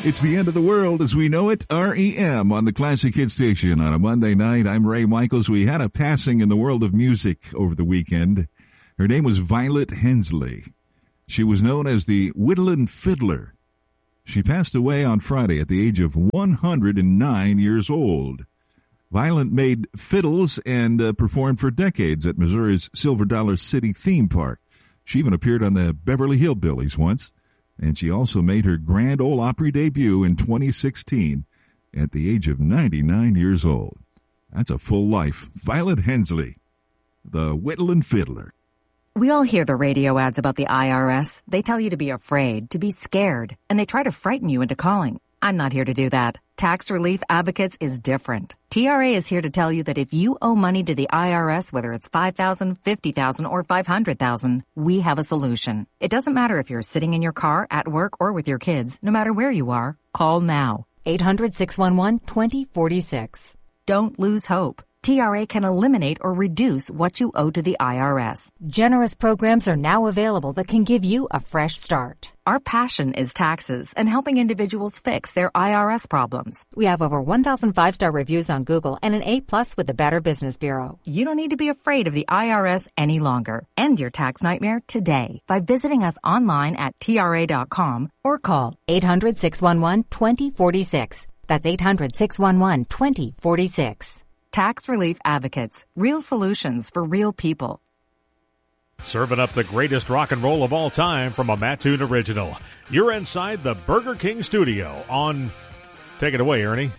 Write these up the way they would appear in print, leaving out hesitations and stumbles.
It's the end of the world as we know it. REM on the Classic Hit Station on a Monday night. I'm Ray Michaels. We had a passing in the world of music over the weekend. Her name was Violet Hensley. She was known as the Whittling Fiddler. She passed away on Friday at the age of 109 years old. Violet made fiddles and performed for decades at Missouri's Silver Dollar City theme park. She even appeared on the Beverly Hillbillies once. And she also made her Grand Ole Opry debut in 2016 at the age of 99 years old. That's a full life. Violet Hensley, the Whittling Fiddler. We all hear the radio ads about the IRS. They tell you to be afraid, to be scared, and they try to frighten you into calling. I'm not here to do that. Tax Relief Advocates is different. TRA is here to tell you that if you owe money to the IRS, whether it's $5,000, $50,000, or $500,000, we have a solution. It doesn't matter if you're sitting in your car, at work, or with your kids. No matter where you are, call now. 800-611-2046. Don't lose hope. TRA can eliminate or reduce what you owe to the IRS. Generous programs are now available that can give you a fresh start. Our passion is taxes and helping individuals fix their IRS problems. We have over 1,000 5-star reviews on Google and an A+ with the Better Business Bureau. You don't need to be afraid of the IRS any longer. End your tax nightmare today by visiting us online at TRA.com or call 800-611-2046. That's 800-611-2046. Tax Relief Advocates. Real solutions for real people. Serving up the greatest rock and roll of all time from a Mattoon original. You're inside the Burger King studio on... Take it away, Ernie.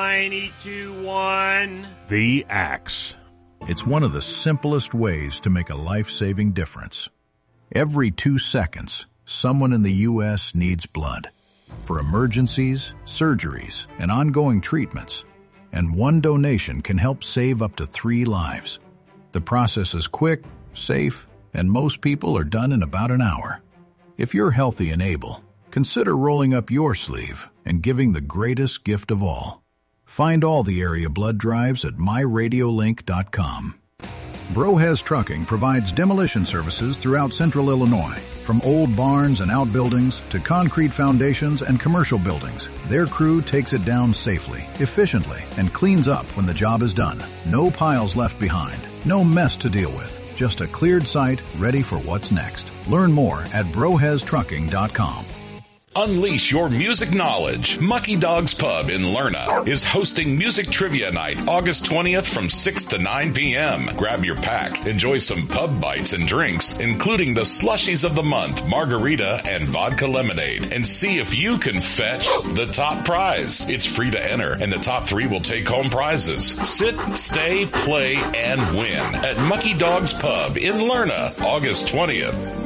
92.1 The Axe. It's one of the simplest ways to make a life-saving difference. Every 2 seconds, someone in the U.S. needs blood. For emergencies, surgeries, and ongoing treatments. And one donation can help save up to 3 lives. The process is quick, safe, and most people are done in about an hour. If you're healthy and able, consider rolling up your sleeve and giving the greatest gift of all. Find all the area blood drives at myradiolink.com. Brohez Trucking provides demolition services throughout central Illinois. From old barns and outbuildings to concrete foundations and commercial buildings, their crew takes it down safely, efficiently, and cleans up when the job is done. No piles left behind, no mess to deal with, just a cleared site ready for what's next. Learn more at broheztrucking.com. Unleash your music knowledge. Mucky Dog's Pub in Lerna is hosting Music Trivia Night August 20th from 6 to 9 p.m. Grab your pack, enjoy some pub bites and drinks, including the slushies of the month, margarita and vodka lemonade, and see if you can fetch the top prize. It's free to enter, and the top 3 will take home prizes. Sit, stay, play, and win at Mucky Dog's Pub in Lerna, August 20th.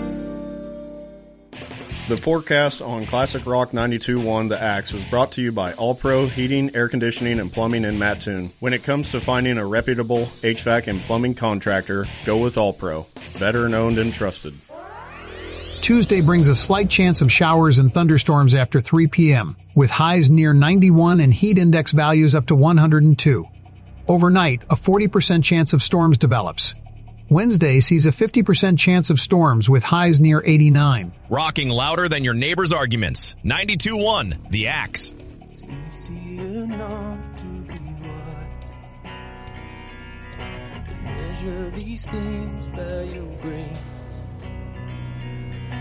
The forecast on Classic Rock 92.1 The Axe is brought to you by All Pro Heating, Air Conditioning, and Plumbing in Mattoon. When it comes to finding a reputable HVAC and plumbing contractor, go with All Pro. Veteran owned and trusted. Tuesday brings a slight chance of showers and thunderstorms after 3 p.m., with highs near 91 and heat index values up to 102. Overnight, a 40% chance of storms develops. Wednesday sees a 50% chance of storms with highs near 89. Rocking louder than your neighbor's arguments. 92.1 The Axe. It's easier not to be right. Measure these things by your grace.